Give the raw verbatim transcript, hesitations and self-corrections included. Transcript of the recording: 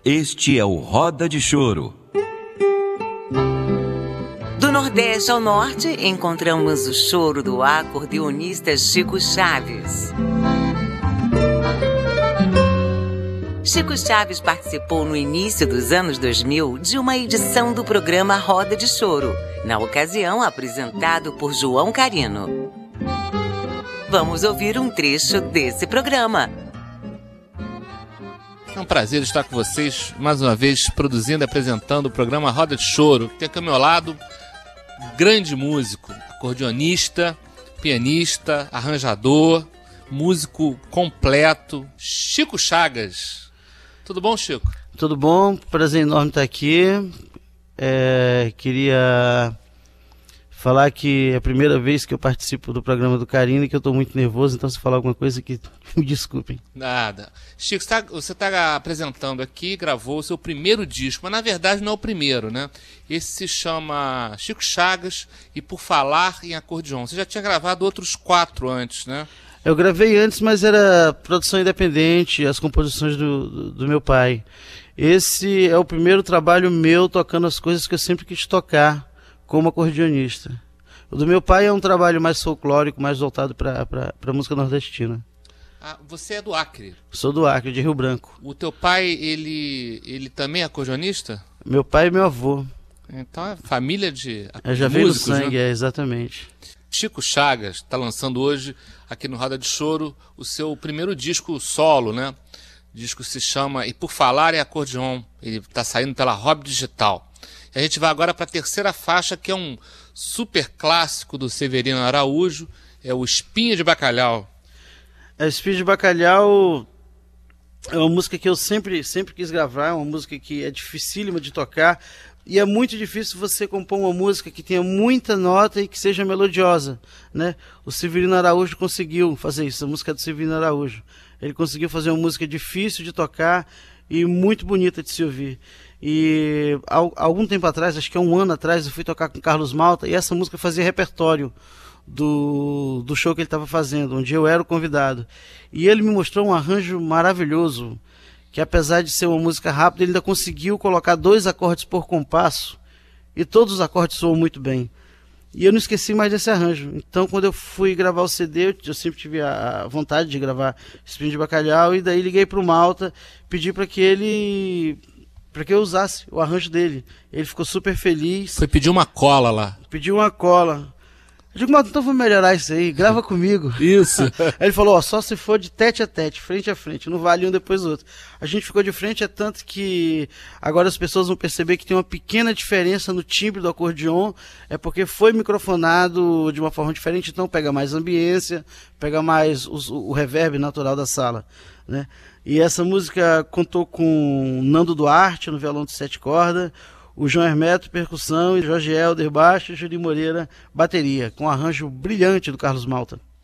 Este é o Roda de Choro. Do Nordeste ao Norte, encontramos o choro do acordeonista Chico Chaves. Chico Chaves participou no início dos anos dois mil de uma edição do programa Roda de Choro, na ocasião apresentado por João Carino. Vamos ouvir um trecho desse programa. É um prazer estar com vocês, mais uma vez, produzindo e apresentando o programa Roda de Choro. Tem aqui ao meu lado um grande músico, acordeonista, pianista, arranjador, músico completo, Chico Chagas. Tudo bom, Chico? Tudo bom, prazer enorme estar aqui. É, queria falar que é a primeira vez que eu participo do programa do Carino e que eu estou muito nervoso, então se falar alguma coisa que me desculpem. Nada. Chico, você está apresentando aqui, gravou o seu primeiro disco, mas na verdade não é o primeiro, né? Esse se chama Chico Chagas e Por Falar em Acordeon. Você já tinha gravado outros quatro antes, né? Eu gravei antes, mas era produção independente, as composições do, do, do meu pai. Esse é o primeiro trabalho meu tocando as coisas que eu sempre quis tocar como acordeonista. O do meu pai é um trabalho mais folclórico, mais voltado para a música nordestina. Ah, você é do Acre? Sou do Acre, de Rio Branco. O teu pai, ele, ele também é acordeonista? Meu pai e meu avô. Então é família de Eu já veio no músicos, sangue, né? é, exatamente. Chico Chagas está lançando hoje, aqui no Roda de Choro, o seu primeiro disco solo, né? O disco se chama E Por Falar em Acordeon. Ele está saindo pela Rob Digital. A gente vai agora para a terceira faixa, que é um super clássico do Severino Araújo, é o Espinha de Bacalhau. A Espinha de Bacalhau é uma música que eu sempre, sempre quis gravar, é uma música que é dificílima de tocar, e é muito difícil você compor uma música que tenha muita nota e que seja melodiosa, né? O Severino Araújo conseguiu fazer isso, a música é do Severino Araújo. Ele conseguiu fazer uma música difícil de tocar e muito bonita de se ouvir. E há algum tempo atrás, acho que há um ano atrás, eu fui tocar com Carlos Malta e essa música fazia repertório do, do show que ele estava fazendo, onde eu era o convidado. E ele me mostrou um arranjo maravilhoso, que apesar de ser uma música rápida, ele ainda conseguiu colocar dois acordes por compasso e todos os acordes soam muito bem. E eu não esqueci mais desse arranjo. Então, quando eu fui gravar o C D, eu, eu sempre tive a, a vontade de gravar Espinho de Bacalhau, e daí liguei para o Malta, pedi para que ele... para que eu usasse o arranjo dele. Ele ficou super feliz. Foi pedir uma cola lá. Pediu uma cola. Eu digo, mas então vou melhorar isso aí, grava comigo. Isso. Aí ele falou, ó, só se for de tete a tete, frente a frente, não vale um depois do outro. A gente ficou de frente, é tanto que agora as pessoas vão perceber que tem uma pequena diferença no timbre do acordeon, é porque foi microfonado de uma forma diferente, então pega mais ambiência, pega mais o, o reverb natural da sala, né? E essa música contou com Nando Duarte no violão de sete cordas, o João Hermeto, percussão, e Jorge Helder, baixo, e Júlio Moreira, bateria, com um arranjo brilhante do Carlos Malta.